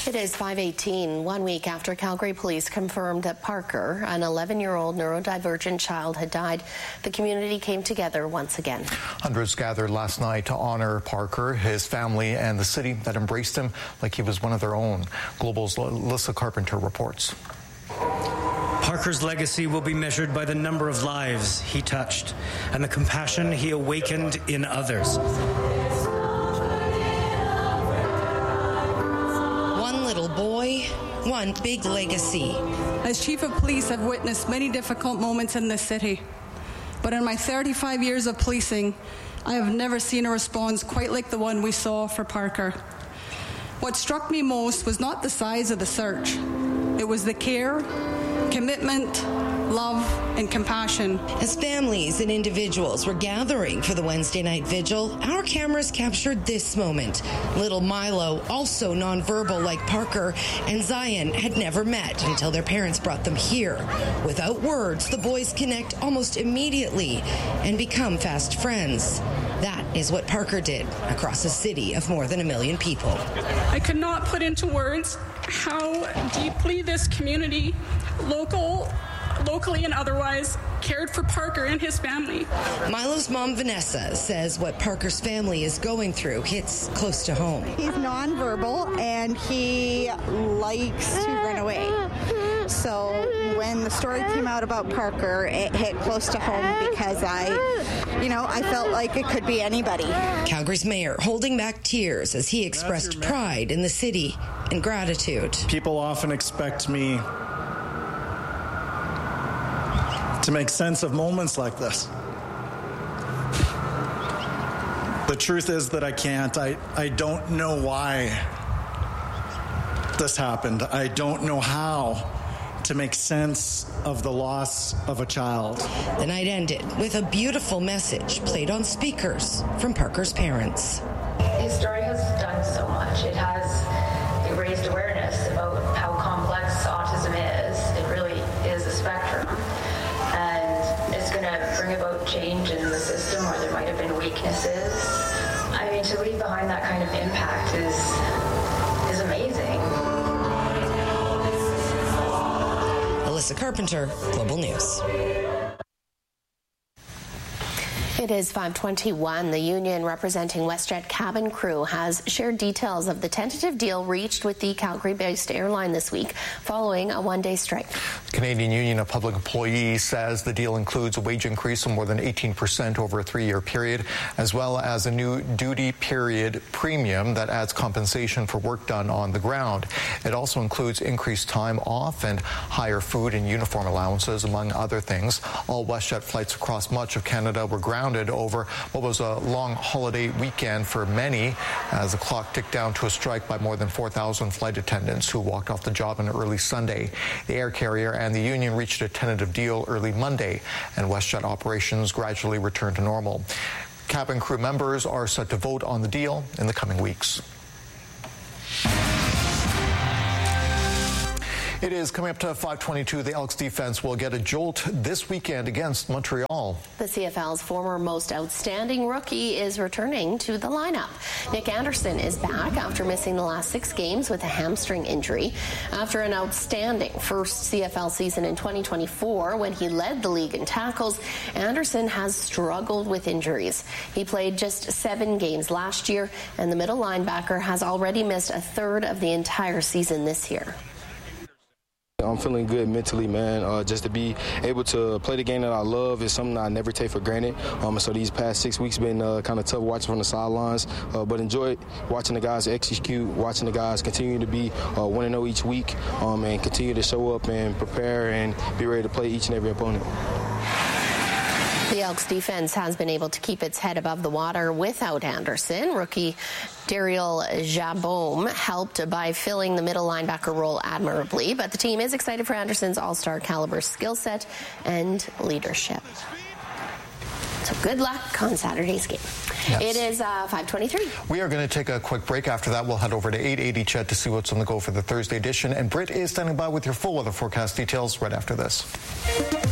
It is 5:18, 1 week after Calgary police confirmed that Parker, an 11-year-old neurodivergent child, had died. The community came together once again. Hundreds gathered last night to honor Parker, his family, and the city that embraced him like he was one of their own. Global's Alyssa Carpenter reports. Parker's legacy will be measured by the number of lives he touched and the compassion he awakened in others. One little boy, one big legacy. As chief of police, I've witnessed many difficult moments in this city. But in my 35 years of policing, I have never seen a response quite like the one we saw for Parker. What struck me most was not the size of the search. It was the care, commitment, love, and compassion. As families and individuals were gathering for the Wednesday night vigil, our cameras captured this moment. Little Milo, also nonverbal like Parker, and Zion had never met until their parents brought them here. Without words, the boys connect almost immediately and become fast friends. That is what Parker did across a city of more than 1 million people. I could not put into words how deeply this community, locally and otherwise, cared for Parker and his family. Milo's mom, Vanessa, says what Parker's family is going through hits close to home. He's nonverbal and he likes to run away. So when the story came out about Parker, it hit close to home because I felt like it could be anybody. Calgary's mayor holding back tears as he expressed pride in the city and gratitude. People often expect me to make sense of moments like this. The truth is that I can't. I don't know why this happened. I don't know how to make sense of the loss of a child. The night ended with a beautiful message played on speakers from Parker's parents. His story has done so much. It raised awareness about how complex autism is. It really is a spectrum. And it's going to bring about change in the system where there might have been weaknesses. I mean, to leave behind that kind of impact is amazing. Alyssa Carpenter, Global News. It is 5:21. The union representing WestJet cabin crew has shared details of the tentative deal reached with the Calgary-based airline this week following a one-day strike. The Canadian Union of Public Employees says the deal includes a wage increase of more than 18% over a 3-year period, as well as a new duty period premium that adds compensation for work done on the ground. It also includes increased time off and higher food and uniform allowances, among other things. All WestJet flights across much of Canada were grounded over what was a long holiday weekend for many as the clock ticked down to a strike by more than 4,000 flight attendants who walked off the job on early Sunday. The air carrier and the union reached a tentative deal early Monday, and WestJet operations gradually returned to normal. Cabin crew members are set to vote on the deal in the coming weeks. It is coming up to 5:22. The Elks defense will get a jolt this weekend against Montreal. The CFL's former most outstanding rookie is returning to the lineup. Nick Anderson is back after missing the last 6 games with a hamstring injury. After an outstanding first CFL season in 2024, when he led the league in tackles, Anderson has struggled with injuries. He played just 7 games last year, and the middle linebacker has already missed a third of the entire season this year. I'm feeling good mentally, man. Just to be able to play the game that I love is something I never take for granted. So these past 6 weeks been kind of tough watching from the sidelines, but enjoyed watching the guys execute, watching the guys continue to be 1-0 each week, and continue to show up and prepare and be ready to play each and every opponent. The Elks defense has been able to keep its head above the water without Anderson. Rookie Daryl Jabaume helped by filling the middle linebacker role admirably, but the team is excited for Anderson's all-star caliber skill set and leadership. So good luck on Saturday's game. Yes. It is 5:23. We are going to take a quick break. After that, we'll head over to 880 Chet to see what's on the go for the Thursday edition. And Britt is standing by with your full weather forecast details right after this.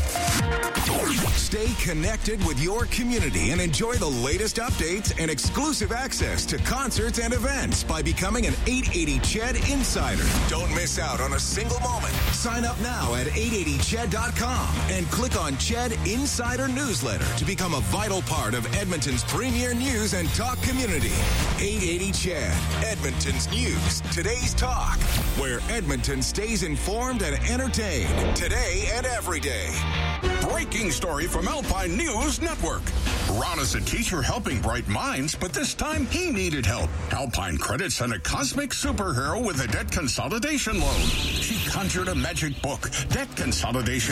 Stay connected with your community and enjoy the latest updates and exclusive access to concerts and events by becoming an 880 CHED Insider. Don't miss out on a single moment. Sign up now at 880ched.com and click on CHED Insider Newsletter to become a vital part of Edmonton's premier news and talk community. 880 CHED, Edmonton's news, today's talk, where Edmonton stays informed and entertained today and every day. Breaking story from Alpine News Network. Ron is a teacher helping bright minds, but this time he needed help. Alpine Credit sent a cosmic superhero with a debt consolidation loan. She conjured a magic book, Debt Consolidation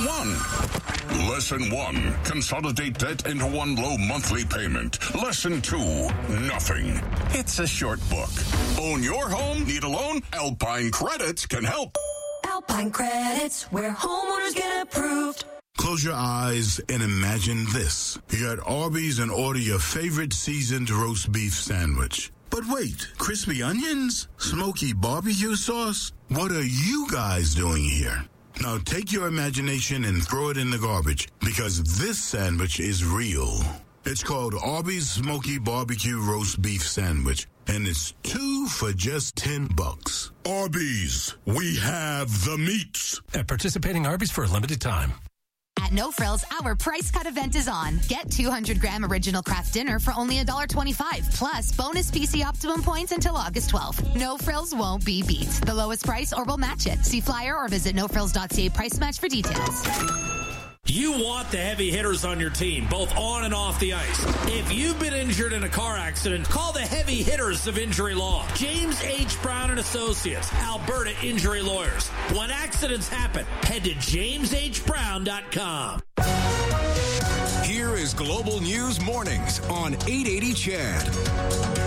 101. Lesson 1, consolidate debt into one low monthly payment. Lesson 2, nothing. It's a short book. Own your home? Need a loan? Alpine Credits can help. Alpine Credits, where homeowners get approved. Close your eyes and imagine this. You're at Arby's and order your favorite seasoned roast beef sandwich. But wait, crispy onions? Smoky barbecue sauce? What are you guys doing here? Now take your imagination and throw it in the garbage, because this sandwich is real. It's called Arby's Smoky Barbecue Roast Beef Sandwich, and it's 2 for just $10. Arby's, we have the meats. At participating Arby's for a limited time. At No Frills, our price cut event is on. Get 200-gram original craft dinner for only $1.25, plus bonus PC Optimum points until August 12th. No Frills won't be beat. The lowest price or we'll match it. See flyer or visit nofrills.ca price match for details. You want the heavy hitters on your team, both on and off the ice. If you've been injured in a car accident, call the heavy hitters of Injury Law. James H. Brown and Associates, Alberta Injury Lawyers. When accidents happen, head to jameshbrown.com. Here is Global News Mornings on 880 CHED.